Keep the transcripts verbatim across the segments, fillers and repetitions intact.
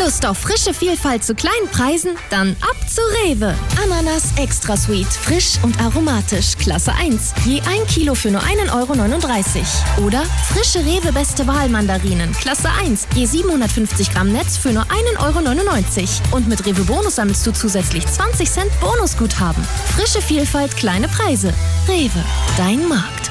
Lust auf frische Vielfalt zu kleinen Preisen? Dann ab zu Rewe. Ananas Extra Sweet, frisch und aromatisch, Klasse eins. Je ein Kilo für nur ein Euro neununddreißig. Oder frische Rewe Beste Wahl Mandarinen, Klasse eins. Je siebenhundertfünfzig Gramm Netz für nur ein Euro neunundneunzig. Und mit Rewe Bonus sammelst du zusätzlich zwanzig Cent Bonusguthaben. Frische Vielfalt, kleine Preise. Rewe, dein Markt.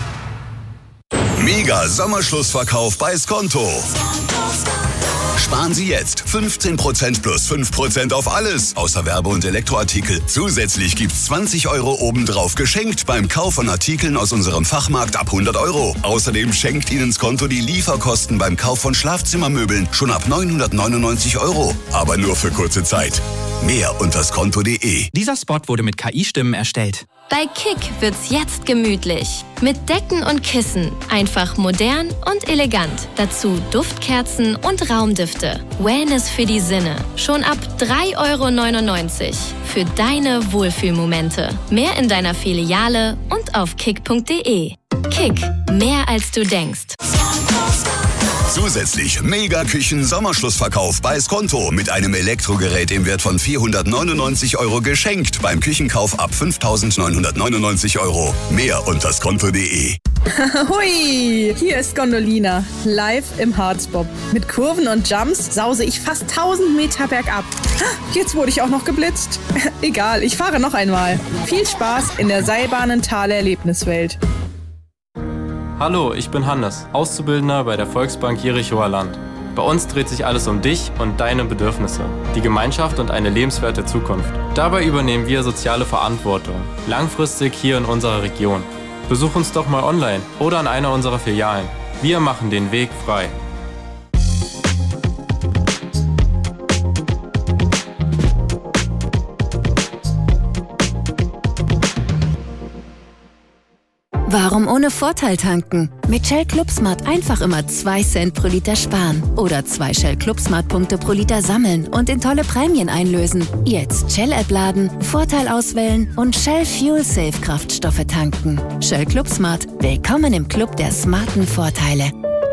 Mega Sommerschlussverkauf bei Skonto. Sparen Sie jetzt fünfzehn Prozent plus fünf Prozent auf alles, außer Werbe- und Elektroartikel. Zusätzlich gibt's zwanzig Euro obendrauf geschenkt beim Kauf von Artikeln aus unserem Fachmarkt ab hundert Euro. Außerdem schenkt Ihnen Skonto die Lieferkosten beim Kauf von Schlafzimmermöbeln schon ab neunhundertneunundneunzig Euro. Aber nur für kurze Zeit. Mehr unter skonto punkt de. Dieser Spot wurde mit K I-Stimmen erstellt. Bei Kick wird's jetzt gemütlich. Mit Decken und Kissen. Einfach modern und elegant. Dazu Duftkerzen und Raumdüfte. Wellness für die Sinne. Schon ab drei Euro neunundneunzig. Für deine Wohlfühlmomente. Mehr in deiner Filiale und auf kick punkt de. Kick. Mehr als du denkst. Zusätzlich Mega-Küchen-Sommerschlussverkauf bei Skonto mit einem Elektrogerät im Wert von vierhundertneunundneunzig Euro geschenkt beim Küchenkauf ab fünftausendneunhundertneunundneunzig Euro. Mehr unter skonto punkt de. Hui, hier ist Gondolina, live im Harzbob. Mit Kurven und Jumps sause ich fast tausend Meter bergab. Jetzt wurde ich auch noch geblitzt. Egal, ich fahre noch einmal. Viel Spaß in der Seilbahnenthaler Erlebniswelt. Hallo, ich bin Hannes, Auszubildender bei der Volksbank Jerichower Land. Bei uns dreht sich alles um dich und deine Bedürfnisse, die Gemeinschaft und eine lebenswerte Zukunft. Dabei übernehmen wir soziale Verantwortung, langfristig hier in unserer Region. Besuch uns doch mal online oder an einer unserer Filialen. Wir machen den Weg frei. Warum ohne Vorteil tanken? Mit Shell ClubSmart einfach immer zwei Cent pro Liter sparen. Oder zwei Shell ClubSmart-Punkte pro Liter sammeln und in tolle Prämien einlösen. Jetzt Shell-App laden, Vorteil auswählen und Shell Fuel Safe Kraftstoffe tanken. Shell ClubSmart. Willkommen im Club der smarten Vorteile.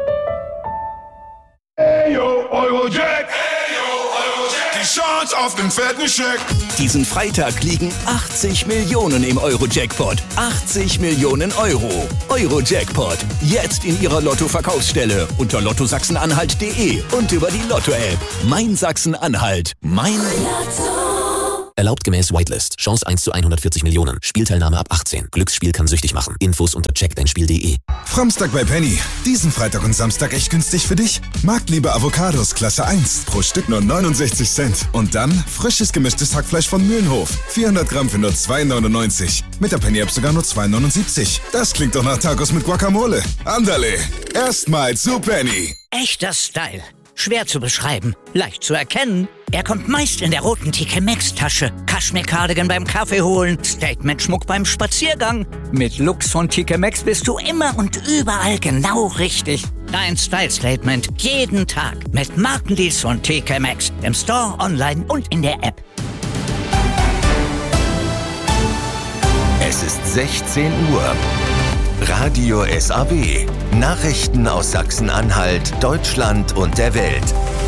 Hey yo, Eurojack! Die Chance auf den fetten Scheck! Diesen Freitag liegen achtzig Millionen im Euro-Jackpot. achtzig Millionen Euro. Euro-Jackpot. Jetzt in Ihrer Lotto-Verkaufsstelle unter lotto sachsen-anhalt punkt de und über die Lotto-App. Mein Sachsen-Anhalt. Mein Lotto. Erlaubt gemäß Whitelist. Chance eins zu hundertvierzig Millionen. Spielteilnahme ab achtzehn. Glücksspiel kann süchtig machen. Infos unter check dein spiel punkt de. Framstag bei Penny. Diesen Freitag und Samstag echt günstig für dich. Marktliebe Avocados Klasse eins. Pro Stück nur neunundsechzig Cent. Und dann frisches gemischtes Hackfleisch von Mühlenhof. vierhundert Gramm für nur zwei neunundneunzig. Mit der Penny-App sogar nur zwei neunundsiebzig. Das klingt doch nach Tacos mit Guacamole. Andale. Erstmal zu Penny. Echter Style. Schwer zu beschreiben, leicht zu erkennen. Er kommt meist in der roten T K Maxx-Tasche. Kaschmir-Cardigan beim Kaffee holen, Statement-Schmuck beim Spaziergang. Mit Looks von T K Maxx bist du immer und überall genau richtig. Dein Style-Statement jeden Tag mit Markendeals von T K Maxx. Im Store, online und in der App. Es ist sechzehn Uhr. Radio S A W. Nachrichten aus Sachsen-Anhalt, Deutschland und der Welt.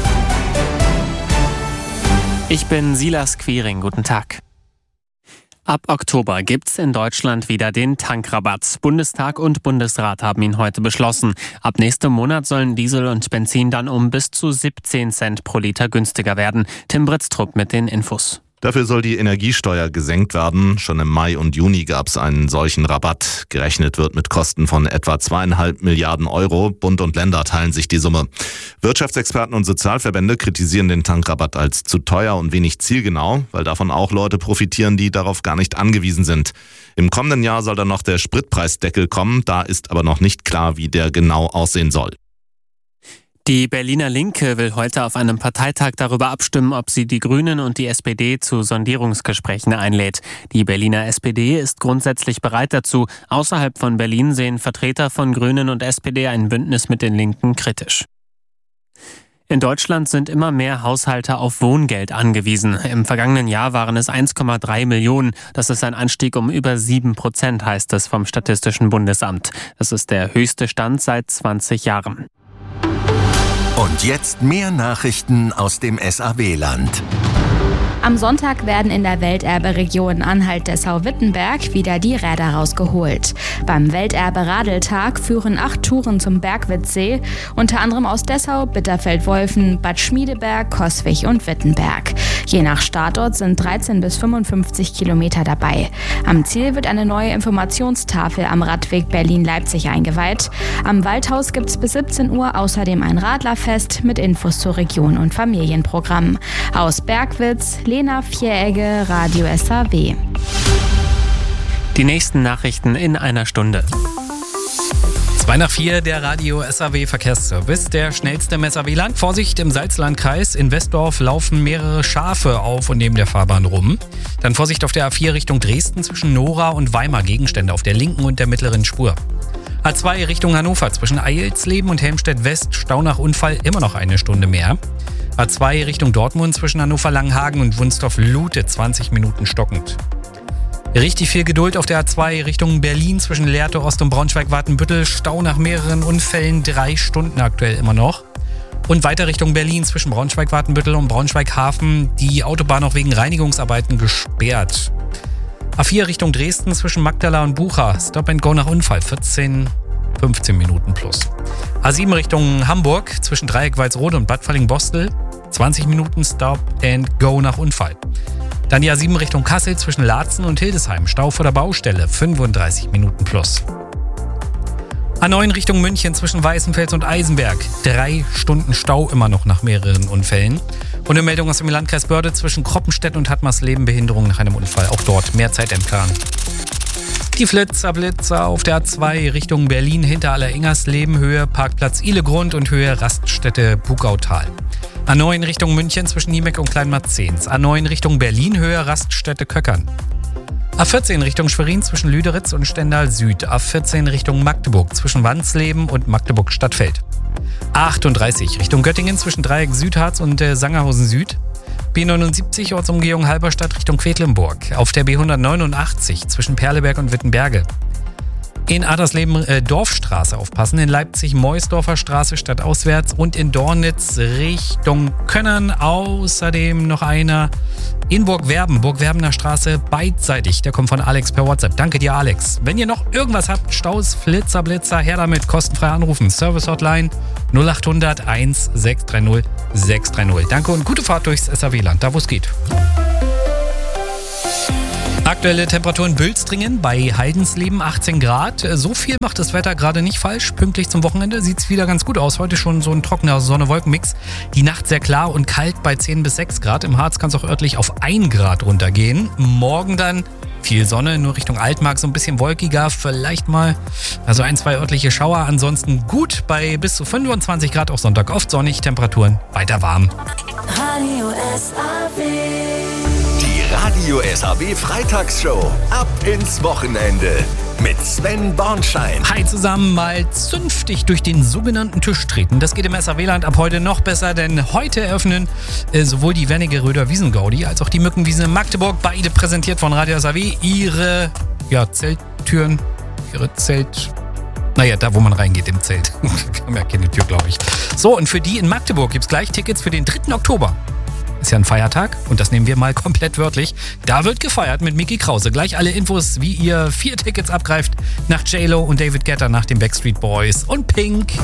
Ich bin Silas Quiring. Guten Tag. Ab Oktober gibt's in Deutschland wieder den Tankrabatt. Bundestag und Bundesrat haben ihn heute beschlossen. Ab nächstem Monat sollen Diesel und Benzin dann um bis zu siebzehn Cent pro Liter günstiger werden. Tim Britztrup mit den Infos. Dafür soll die Energiesteuer gesenkt werden. Schon im Mai und Juni gab es einen solchen Rabatt. Gerechnet wird mit Kosten von etwa zweieinhalb Milliarden Euro. Bund und Länder teilen sich die Summe. Wirtschaftsexperten und Sozialverbände kritisieren den Tankrabatt als zu teuer und wenig zielgenau, weil davon auch Leute profitieren, die darauf gar nicht angewiesen sind. Im kommenden Jahr soll dann noch der Spritpreisdeckel kommen. Da ist aber noch nicht klar, wie der genau aussehen soll. Die Berliner Linke will heute auf einem Parteitag darüber abstimmen, ob sie die Grünen und die S P D zu Sondierungsgesprächen einlädt. Die Berliner S P D ist grundsätzlich bereit dazu. Außerhalb von Berlin sehen Vertreter von Grünen und S P D ein Bündnis mit den Linken kritisch. In Deutschland sind immer mehr Haushalte auf Wohngeld angewiesen. Im vergangenen Jahr waren es eins Komma drei Millionen. Das ist ein Anstieg um über sieben Prozent, heißt es vom Statistischen Bundesamt. Das ist der höchste Stand seit zwanzig Jahren. Und jetzt mehr Nachrichten aus dem S A W-Land. Am Sonntag werden in der Welterbe-Region Anhalt-Dessau-Wittenberg wieder die Räder rausgeholt. Beim Welterbe-Radeltag führen acht Touren zum Bergwitzsee, unter anderem aus Dessau, Bitterfeld-Wolfen, Bad Schmiedeberg, Coswig und Wittenberg. Je nach Startort sind dreizehn bis fünfundfünfzig Kilometer dabei. Am Ziel wird eine neue Informationstafel am Radweg Berlin-Leipzig eingeweiht. Am Waldhaus gibt es bis siebzehn Uhr außerdem ein Radlerfest mit Infos zur Region und Familienprogramm. Aus Bergwitz, Lena Vieregge, Radio S A W. Die nächsten Nachrichten in einer Stunde. zwei nach vier, der Radio S A W Verkehrsservice, der schnellste im S A W-Land. Vorsicht, im Salzlandkreis in Westdorf laufen mehrere Schafe auf und neben der Fahrbahn rum. Dann Vorsicht auf der A vier Richtung Dresden zwischen Nora und Weimar, Gegenstände auf der linken und der mittleren Spur. A zwei Richtung Hannover zwischen Eilsleben und Helmstedt West, Stau nach Unfall, immer noch eine Stunde mehr. A zwei Richtung Dortmund zwischen Hannover-Langenhagen und Wunstorf-Lute, zwanzig Minuten stockend. Richtig viel Geduld auf der A zwei Richtung Berlin zwischen Lehrte Ost und Braunschweig-Watenbüttel. Stau nach mehreren Unfällen, drei Stunden aktuell immer noch. Und weiter Richtung Berlin zwischen Braunschweig-Watenbüttel und Braunschweig-Hafen. Die Autobahn noch wegen Reinigungsarbeiten gesperrt. A vier Richtung Dresden zwischen Magdala und Bucha. Stop and Go nach Unfall, vierzehn, fünfzehn Minuten plus. A sieben Richtung Hamburg zwischen Dreieck Walsrode und Bad Falling-Bostel. zwanzig Minuten Stop and Go nach Unfall. Dann die A sieben Richtung Kassel zwischen Laatzen und Hildesheim. Stau vor der Baustelle, fünfunddreißig Minuten plus. A neun Richtung München zwischen Weißenfels und Eisenberg. Drei Stunden Stau immer noch nach mehreren Unfällen. Und eine Meldung aus dem Landkreis Börde zwischen Kroppenstedt und Hattmarsleben. Behinderung nach einem Unfall. Auch dort mehr Zeit entplanen. Die Flitzer, Blitzer auf der A zwei Richtung Berlin hinter Aller-Ingersleben. Höhe Parkplatz Ihlegrund und Höhe Raststätte Bugautal. A neun Richtung München zwischen Niemeck und Kleinmarzens. A neun Richtung Berlin, Höhe Raststätte Köckern. A vierzehn Richtung Schwerin zwischen Lüderitz und Stendal Süd. A vierzehn Richtung Magdeburg zwischen Wansleben und Magdeburg Stadtfeld. A achtunddreißig Richtung Göttingen zwischen Dreieck Südharz und äh, Sangerhausen Süd. B neunundsiebzig Ortsumgehung Halberstadt Richtung Quedlinburg. Auf der B hundertneunundachtzig zwischen Perleberg und Wittenberge. In Adlersleben äh, Dorfstraße aufpassen, in Leipzig Meusdorfer Straße stadtauswärts und in Dornitz Richtung Könnern. Außerdem noch einer in Burgwerben, Burgwerbener Straße beidseitig. Der kommt von Alex per WhatsApp. Danke dir, Alex. Wenn ihr noch irgendwas habt, Staus, Flitzer, Blitzer, her damit, kostenfrei anrufen. Service Hotline null acht hundert eins sechs drei null sechs drei null. Danke und gute Fahrt durchs S A W-Land, da wo es geht. Aktuelle Temperaturen Bülstringen bei Heidensleben achtzehn Grad. So viel macht das Wetter gerade nicht falsch. Pünktlich zum Wochenende sieht es wieder ganz gut aus. Heute schon so ein trockener Sonne-Wolken-Mix. Die Nacht sehr klar und kalt bei zehn bis sechs Grad. Im Harz kann es auch örtlich auf ein Grad runtergehen. Morgen dann viel Sonne, nur Richtung Altmark so ein bisschen wolkiger. Vielleicht mal also ein, zwei örtliche Schauer. Ansonsten gut bei bis zu fünfundzwanzig Grad. Auch Sonntag oft sonnig. Temperaturen weiter warm. Radio S A W. Radio S A W Freitagsshow. Ab ins Wochenende mit Sven Bornschein. Hi zusammen, mal zünftig durch den sogenannten Tisch treten. Das geht im S A W-Land ab heute noch besser, denn heute eröffnen äh, sowohl die Wernigeröder Wiesengaudi als auch die Mückenwiese in Magdeburg, beide präsentiert von Radio S A W, ihre ja, Zelttüren, ihre Zelt... Naja, da wo man reingeht im Zelt. Kann man ja keine Tür, glaube ich. So, und für die in Magdeburg gibt es gleich Tickets für den dritten Oktober. Ist ja ein Feiertag und das nehmen wir mal komplett wörtlich. Da wird gefeiert mit Micky Krause. Gleich alle Infos, wie ihr vier Tickets abgreift nach J-Lo und David Guetta, nach den Backstreet Boys und Pink.